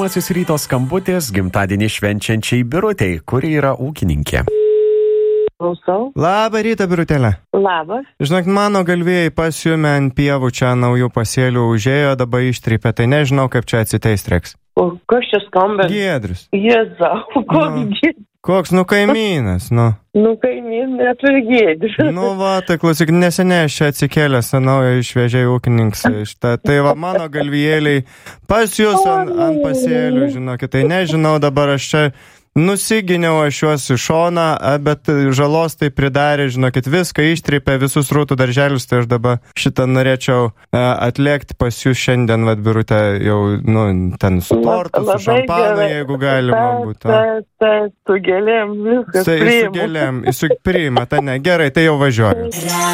pirmasis ryto skambutis gimtadienį švenčiančiai Birutei, kuri yra ūkininkė. Klausau. Labą rytą, Birutėlė. Labas. Žinok, mano galvijai pasiūmė ant pievų čia naujų pasėlių užėjo, dabar ištrypė, tai nežinau, kaip čia atsiteist reiks. O kas čia skamba? Giedrius. Jėzau, Koks, kaimynas, kaimyn neturi Giedrius. Va, tai klausyk, neseniai aš čia atsikėlęs naują išvežėjų ūkininkas. Tai va, mano galvijėliai pas jūs ant pasėlių, žinokit, tai nežinau, dabar aš čia nusiginiau aš juos į šoną, bet žalos tai pridarė, žinokit, viską ištrypė, visus rūtų darželius, tai aš dabar šitą norėčiau atlėkti pas jūs šiandien, vat, Birutė, jau, ten su tortu, su šampanu, jeigu galima būtų. Su gėlėm, viskas priimu. Su gėlėm, priima, ne, gerai, tai jau važiuoju.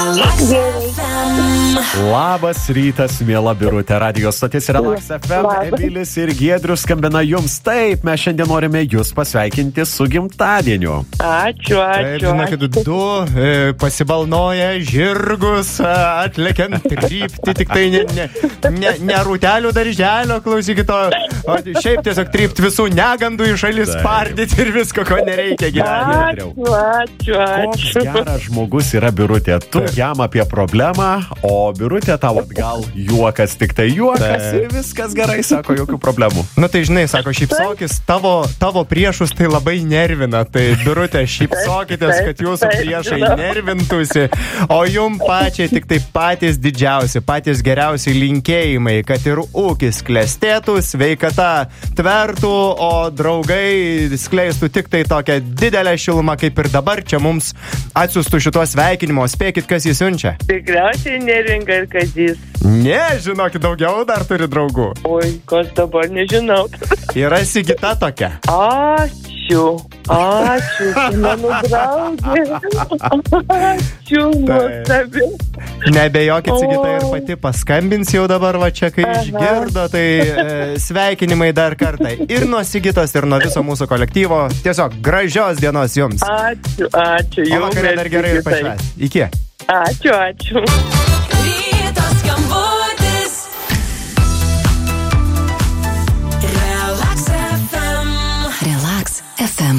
Labas rytas, miela Birutė, radijos stotis Relax FM, Emilis ir Giedrius skambina jums. Taip, mes šiandien norime jūs pasveikinti su gimtadieniu. Ačiū. Taip, žinokit, du pasibalnoja žirgus, atlekiant trypti, tik tai ne rūtelių darželio, klausykit, o šiaip tiesiog trypti visų negandų į šalis spardyti ir visko, ko nereikia gyvenime. Ačiū. Koks geras žmogus yra Birutė. Tu jam apie problemą, o Birutė tavo atgal juokas, tik tai juokas ir viskas gerai, sako, jokių problemų. Tai žinai, sako, šypsokis, tavo priešus tai labai nervina, tai Birutė, šypsokitės, kad jūsų priešai nervintųsi, o jum pačiai tik tai patys didžiausi, patys geriausi linkėjimai, kad ir ūkis klestėtų, sveikata tvertų, o draugai skleistų tik tai tokią didelę šilumą, kaip ir dabar čia mums atsiųstų šitos sveikinimo. Spėkit, kas jį siunčia? Tikriausiai Neringa ir Kazys. Ne, žinokit, daugiau dar turi draugų. Oi, kas dabar nežinau. Yra Sigita tokia. Ačiū, mano draugė. Ačiū, nuostabi. Nebejokit, Sigita ir pati paskambins jau dabar, va čia, kai išgirdo, tai sveikinimai dar kartą. Ir nuo Sigitos, ir nuo viso mūsų kolektyvo. Tiesiog gražios dienos jums. Ačiū. O vakarė dar gerai ir pašvęs. Iki. Ačiū.